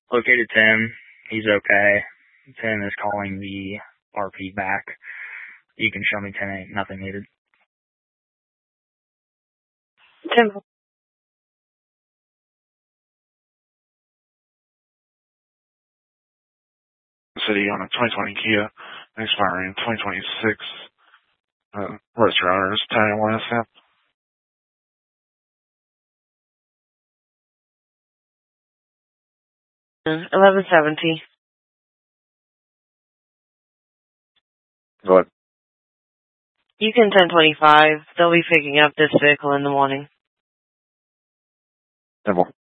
Located Tim. He's okay. Tim is calling the RP back. You can show me 10-8. Nothing needed. Tim. City on a 2020 Kia, expiring 2026. Where's your owners? 10-1 SM. $11.70. Go ahead. You can 1025. They'll be picking up this vehicle in the morning. Simple.